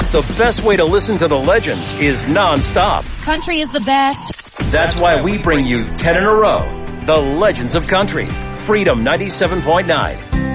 But the best way to listen to the legends is nonstop. Country is the best. That's why we bring you 10 in a row. The Legends of Country. Freedom 97.9.